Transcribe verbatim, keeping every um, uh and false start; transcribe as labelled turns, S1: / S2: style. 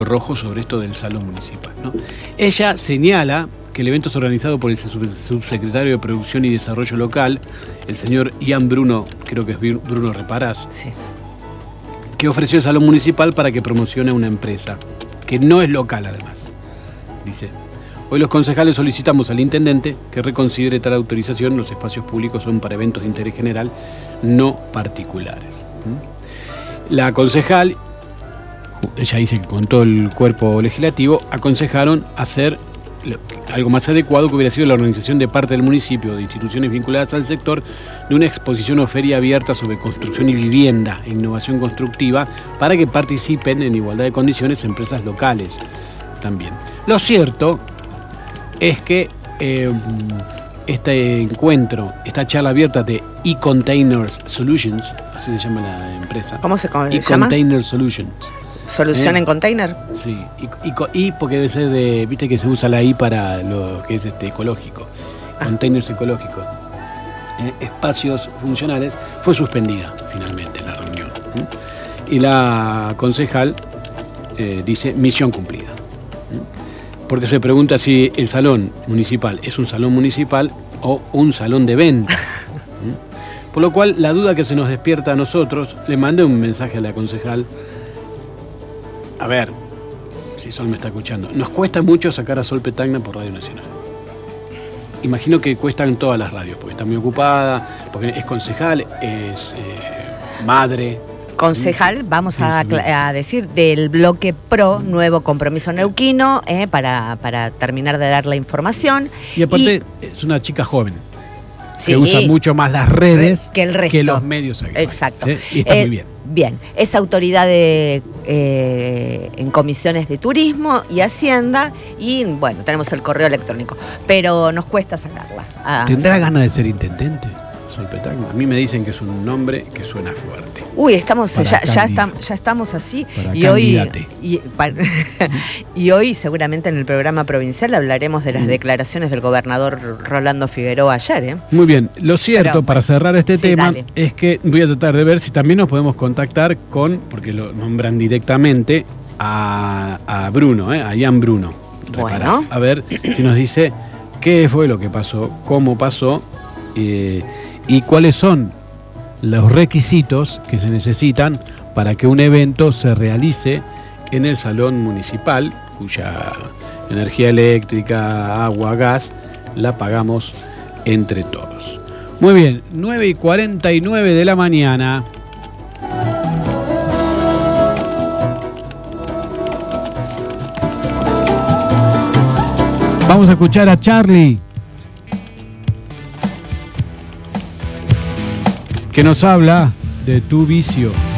S1: rojo sobre esto del salón municipal, ¿no? Ella señala que el evento es organizado por el subsecretario de Producción y Desarrollo Local, el señor Ian Bruno, creo que es Bruno Reparás,
S2: sí,
S1: que ofreció el salón municipal para que promocione una empresa, que no es local además. Dice, hoy los concejales solicitamos al intendente que reconsidere tal autorización. Los espacios públicos son para eventos de interés general, no particulares. ¿Mm? La concejal, ella dice que con todo el cuerpo legislativo, aconsejaron hacer algo más adecuado, que hubiera sido la organización de parte del municipio, de instituciones vinculadas al sector, de una exposición o feria abierta sobre construcción y vivienda e innovación constructiva, para que participen en igualdad de condiciones empresas locales también. Lo cierto es que eh, este encuentro, esta charla abierta de E-Containers Solutions, así se llama la empresa.
S2: ¿Cómo se llama?
S1: E-Container Solutions.
S2: ¿Solución
S1: ¿Eh?
S2: en container?
S1: Sí, y, y, y porque debe ser de, viste que se usa la I para lo que es este ecológico, ah. Containers ecológicos, eh, espacios funcionales, fue suspendida finalmente la reunión. ¿eh? Y la concejal eh, dice misión cumplida. ¿eh? Porque se pregunta si el salón municipal es un salón municipal o un salón de ventas. ¿eh? Por lo cual, la duda que se nos despierta a nosotros, le mandé un mensaje a la concejal. A ver, si Sol me está escuchando, nos cuesta mucho sacar a Sol Petagna por Radio Nacional. Imagino que cuestan todas las radios, porque está muy ocupada, porque es concejal, es eh, madre.
S2: Concejal, vamos a, a decir, del bloque Pro, Nuevo Compromiso Neuquino, eh, para, para terminar de dar la información.
S1: Y aparte y, es una chica joven,
S2: sí,
S1: que usa mucho más las redes
S2: que, el resto.
S1: que los medios actuales.
S2: Exacto.
S1: ¿eh? Y está
S2: eh,
S1: muy bien.
S2: Bien, es autoridad de, eh, en comisiones de turismo y hacienda, y bueno, tenemos el correo electrónico, pero nos cuesta sacarla. Ah,
S1: ¿Tendrá ganas de ser intendente, Sol Petagna? A mí me dicen que es un nombre que suena fuerte.
S2: Uy, estamos ya, ya, estamos, ya estamos así y hoy, y, para, y hoy seguramente en el programa provincial hablaremos de las mm. declaraciones del gobernador Rolando Figueroa ayer. ¿eh?
S1: Muy bien, lo cierto, Pero, para bueno, cerrar este sí, tema,
S2: dale.
S1: es que voy a tratar de ver si también nos podemos contactar con, porque lo nombran directamente, a, a Bruno, ¿eh? a Ian Bruno.
S2: Bueno.
S1: A ver si nos dice qué fue lo que pasó, cómo pasó eh, y cuáles son los requisitos que se necesitan para que un evento se realice en el salón municipal, cuya energía eléctrica, agua, gas, la pagamos entre todos. Muy bien, nueve y cuarenta y nueve de la mañana. Vamos a escuchar a Charlie, que nos habla de Tu Vicio.